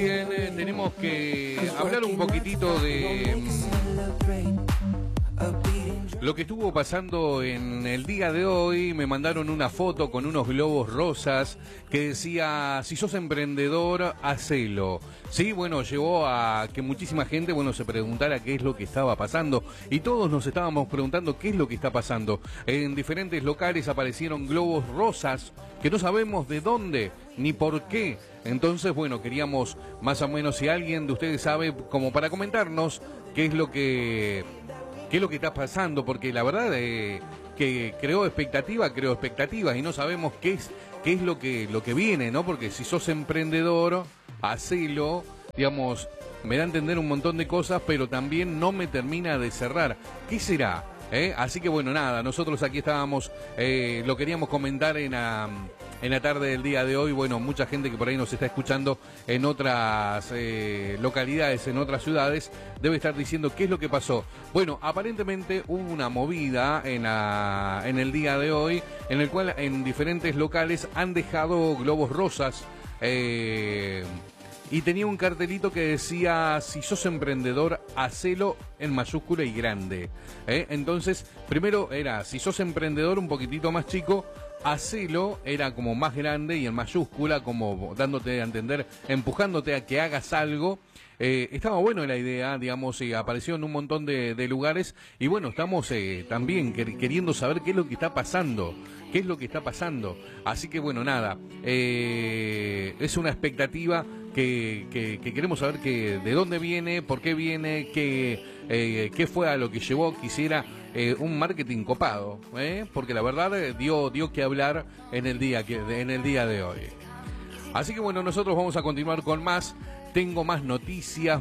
Bien, tenemos que hablar un poquitito de lo que estuvo pasando en el día de hoy. Me mandaron una foto con unos globos rosas que decía: si sos emprendedor, hacelo. Sí, bueno, llevó a que muchísima gente, se preguntara qué es lo que estaba pasando. Y todos nos estábamos preguntando qué es lo que está pasando. En diferentes locales aparecieron globos rosas que no sabemos de dónde ni por qué. Entonces, queríamos más o menos, si alguien de ustedes sabe, como para comentarnos qué es lo que está pasando, porque la verdad que creó expectativas y no sabemos qué es lo que viene, ¿no? Porque si sos emprendedor, hacelo, me da a entender un montón de cosas, pero también no me termina de cerrar. ¿Qué será? Así que nada, nosotros aquí estábamos, lo queríamos comentar en la tarde del día de hoy. Mucha gente que por ahí nos está escuchando en otras localidades, en otras ciudades, debe estar diciendo qué es lo que pasó. Aparentemente hubo una movida en el día de hoy, en el cual en diferentes locales han dejado globos rosas, y tenía un cartelito que decía: si sos emprendedor, hacelo, en mayúscula y grande. Entonces, primero era: si sos emprendedor, un poquitito más chico; hacelo era como más grande y en mayúscula, como dándote a entender, empujándote a que hagas algo. Estaba bueno la idea, apareció en un montón de lugares y estamos también queriendo saber qué es lo que está pasando. Así que nada, es una expectativa que queremos saber de dónde viene, por qué viene, qué fue a lo que llevó. Quisiera un marketing copado, porque la verdad dio que hablar en el día de hoy. Así que nosotros vamos a continuar con más. Tengo más noticias.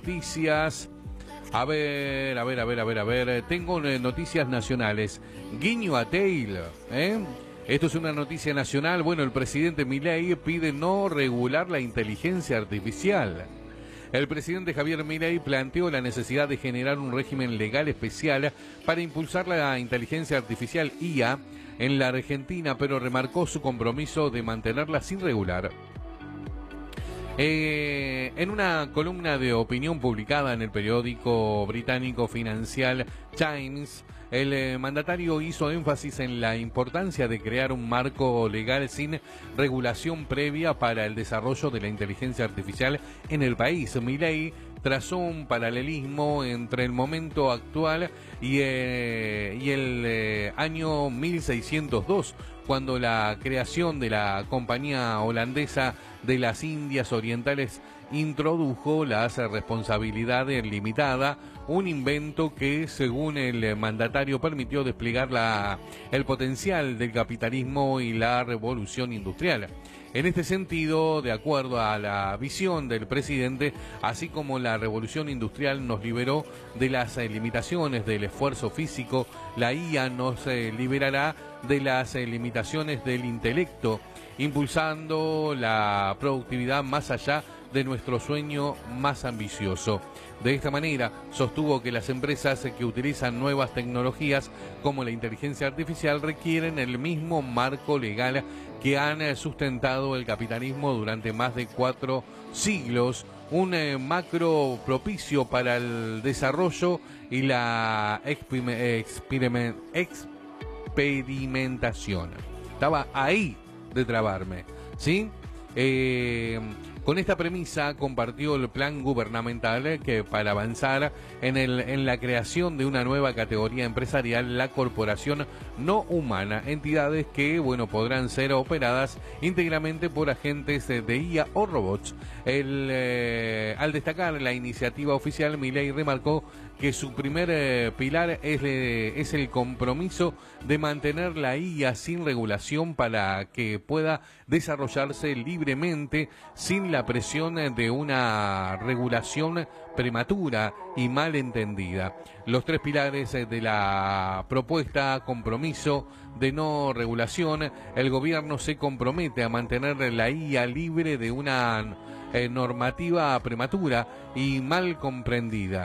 A ver. Tengo noticias nacionales. Guiño a Taylor, Esto es una noticia nacional. El presidente Milei pide no regular la inteligencia artificial. El presidente Javier Milei planteó la necesidad de generar un régimen legal especial para impulsar la inteligencia artificial IA en la Argentina, pero remarcó su compromiso de mantenerla sin regular. En una columna de opinión publicada en el periódico británico Financial Times, el mandatario hizo énfasis en la importancia de crear un marco legal sin regulación previa para el desarrollo de la inteligencia artificial en el país. Milei trazó un paralelismo entre el momento actual y el año 1602, cuando la creación de la Compañía Holandesa de las Indias Orientales introdujo la responsabilidad limitada, un invento que, según el mandatario, permitió desplegar el potencial del capitalismo y la revolución industrial. En este sentido, de acuerdo a la visión del presidente, así como la revolución industrial nos liberó de las limitaciones del esfuerzo físico, la IA nos liberará de las limitaciones del intelecto, impulsando la productividad más allá de nuestro sueño más ambicioso. De esta manera, sostuvo que las empresas que utilizan nuevas tecnologías como la inteligencia artificial requieren el mismo marco legal que han sustentado el capitalismo durante más de 4 siglos, un macro propicio para el desarrollo y la experimentación. Estaba ahí de trabarme, ¿sí? Con esta premisa compartió el plan gubernamental que para avanzar en la creación de una nueva categoría empresarial, la corporación no humana, entidades que podrán ser operadas íntegramente por agentes de IA o robots. Al destacar la iniciativa oficial, Milei remarcó que su primer pilar es el compromiso de mantener la IA sin regulación para que pueda desarrollarse libremente sin la presión de una regulación prematura y mal entendida. Los 3 pilares de la propuesta: compromiso de no regulación, el gobierno se compromete a mantener la IA libre de una normativa prematura y mal comprendida.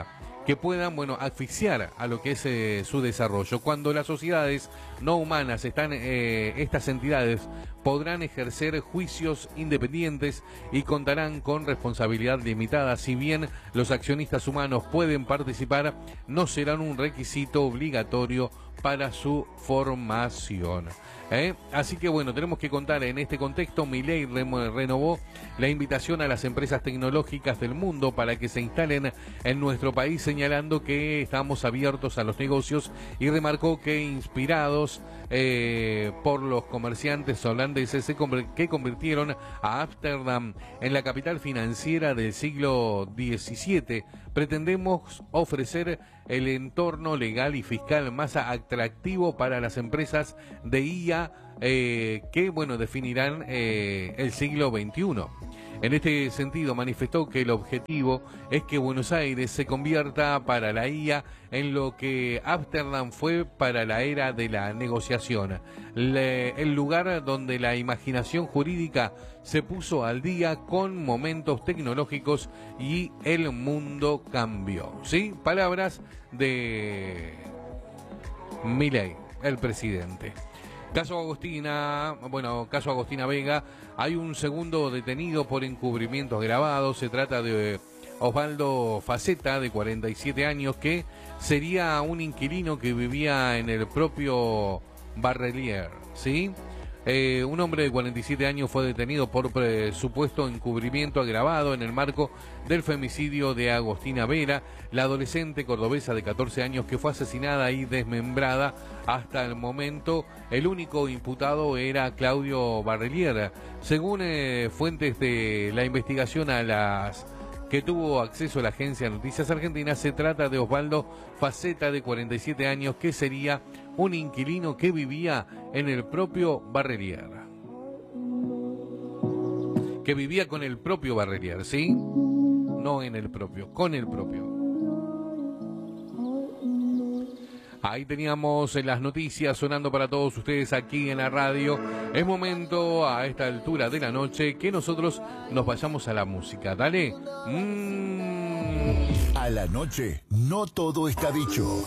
que puedan, bueno, asfixiar a lo que es su desarrollo. Cuando las sociedades no humanas están, estas entidades podrán ejercer juicios independientes y contarán con responsabilidad limitada. Si bien los accionistas humanos pueden participar, no serán un requisito obligatorio para su formación. Así que bueno, tenemos que contar en este contexto, Milei renovó la invitación a las empresas tecnológicas del mundo para que se instalen en nuestro país, señalando que estamos abiertos a los negocios, y remarcó que inspirados por los comerciantes holandeses que convirtieron a Ámsterdam en la capital financiera del siglo XVII, pretendemos ofrecer el entorno legal y fiscal más atractivo para las empresas de IA que, bueno, definirán el siglo XXI. En este sentido, manifestó que el objetivo es que Buenos Aires se convierta para la IA en lo que Ámsterdam fue para la era de la negociación, el lugar donde la imaginación jurídica se puso al día con momentos tecnológicos y el mundo cambió. ¿Sí? Palabras de Milei, el presidente. Caso Agostina Vega, hay un segundo detenido por encubrimientos grabados. Se trata de Osvaldo Faceta, de 47 años, que sería un inquilino que vivía en el propio Barrelier, ¿sí? Un hombre de 47 años fue detenido por supuesto encubrimiento agravado en el marco del femicidio de Agostina Vera, la adolescente cordobesa de 14 años que fue asesinada y desmembrada. Hasta el momento, el único imputado era Claudio Barrelier. Según fuentes de la investigación a las que tuvo acceso a la agencia Noticias Argentinas, se trata de Osvaldo Faceta, de 47 años, que sería un inquilino que vivía en el propio Barrelier. Que vivía con el propio Barrelier, ¿sí? No en el propio, con el propio. Ahí teníamos las noticias sonando para todos ustedes aquí en la radio. Es momento, a esta altura de la noche, que nosotros nos vayamos a la música. Dale. A la noche, no todo está dicho.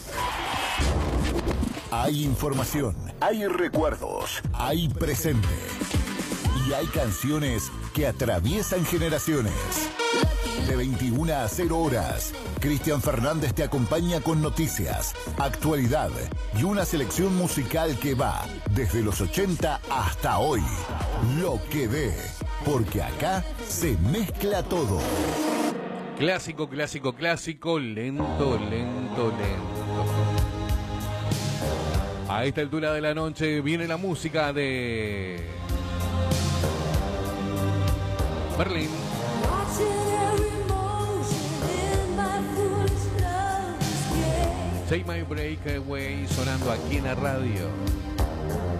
Hay información, hay recuerdos, hay presente. Y hay canciones que atraviesan generaciones. De 21 a 0 horas, Cristian Fernández te acompaña con noticias, actualidad y una selección musical que va desde los 80 hasta hoy. Lo que dé, porque acá se mezcla todo. Clásico, clásico, clásico, lento, lento, lento. A esta altura de la noche viene la música de Berlín. Take My Breakaway sonando aquí en la radio.